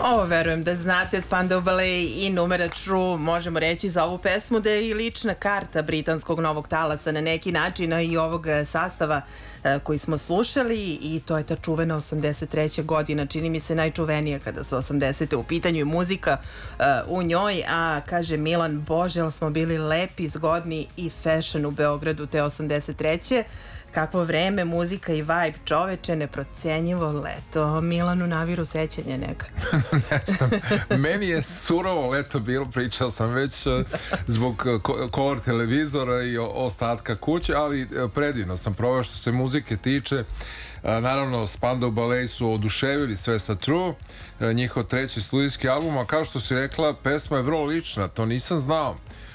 Ovo verujem da znate, Spandau Ballet i Numera True, možemo reći za ovu pesmu da je i lična karta britanskog novog talasa na neki način, a i ovog sastava koji smo slušali, i to je ta čuvena 83. godina, čini mi se najčuvenija kada su 80. u pitanju i muzika u njoj, a kaže Milan, bože, ali smo bili lepi, zgodni i fashion u Beogradu te 83. Kakvo vreme, muzika i vibe, čoveče, neprocenjivo leto. Milanu naviru sećanje neka. Ne znam, meni je surovo leto bilo, pričao sam već zbog color televizora i ostatka kuće, ali predivno sam proveo što se muzike tiče. Naravno, Spandau Ballet su oduševili sve sa True, njihov treći studijski album, a kao što si rekla, pesma je vrlo lična, to nisam znao.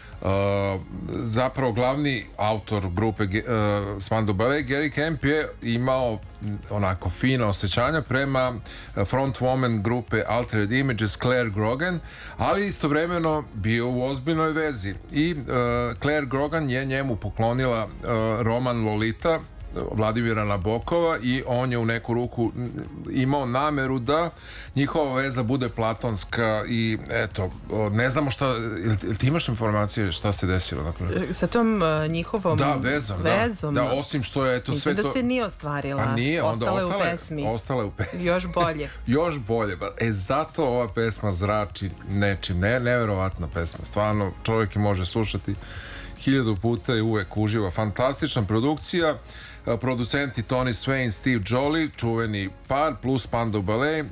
Zapravo glavni autor grupe Spandau Ballet, Gary Kemp, je imao onako fina osjećanja prema frontwoman grupe Altered Images Claire Grogan, ali istovremeno bio u ozbiljnoj vezi i Claire Grogan je njemu poklonila roman Lolita Vladimira Nabokova i on je u neku ruku imao nameru da njihova veza bude platonska i eto, ne znamo šta, ili ti imaš informacije šta se desilo? Dakle? Sa tom njihovom vezom. Da, osim što je eto sve to... Mislim da se nije ostvarila. A nije, onda ostala je u pesmi. Još bolje. Još bolje. Zato ova pesma zrači nečim. Neverovatna pesma. Stvarno, čovjek je može slušati 1000 puta i uvek uživa. Fantastična produkcija. Producenti Tony Swain, Steve Joly, čuveni par, plus Spandau Ballet,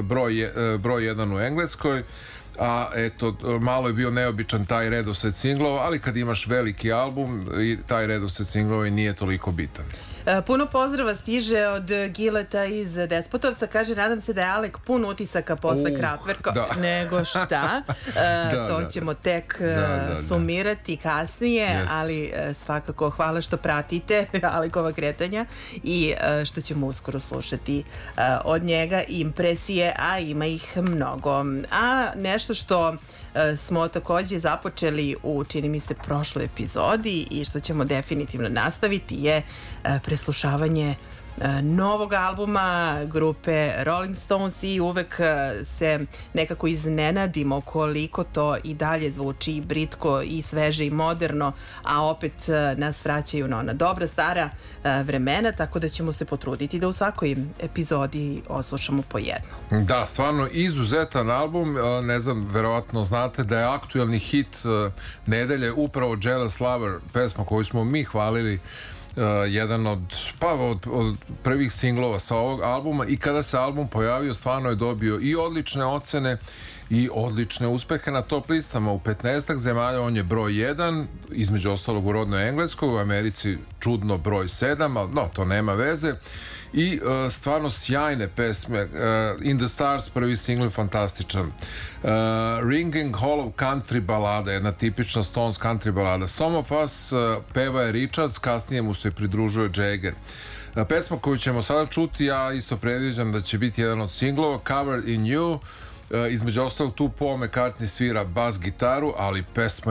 broj 1 u Engleskoj. A eto, malo je bio neobičan taj redosled singlova, ali kad imaš veliki album, taj redosled singlova nije toliko bitan. Puno pozdrava stiže od Gileta iz Despotovca. Kaže, nadam se da je Alek pun utisaka posle Kraftwerka. Nego šta. To ćemo tek sumirati kasnije, ali svakako hvala što pratite Alekova kretanja i što ćemo uskoro slušati od njega impresije, a ima ih mnogo. A nešto što smo takođe započeli u, čini mi se, prošloj epizodi i što ćemo definitivno nastaviti je preslušavanje novog albuma grupe Rolling Stones i uvek se nekako iznenadimo koliko to i dalje zvuči britko i sveže i moderno, a opet nas vraćaju na ona dobra stara vremena, tako da ćemo se potruditi da u svakoj epizodi oslušamo po jedno. Da, stvarno izuzetan album, ne znam, verovatno znate da je aktuelni hit nedelje upravo Jealous Lover, pesma koju smo mi hvalili, jedan od prvih singlova sa ovog albuma, i kada se album pojavio stvarno je dobio i odlične ocene i odlične uspehe na top listama. U 15 zemalja on je broj 1, između ostalog u rodnoj Engleskoj, u Americi čudno broj 7, ali no, to nema veze. I stvarno sjajne pesme. In the Stars, prvi singl, fantastičan. Ringing Hollow, country balada, jedna tipična Stones country balada. Some of Us peva je Richards, kasnije mu se pridružuje Jagger. Pesma koju ćemo sada čuti, ja isto predviđam da će biti jedan od singlova, Covered in You. Između ostalog tu Paul McCartney svira bas gitaru, ali pesma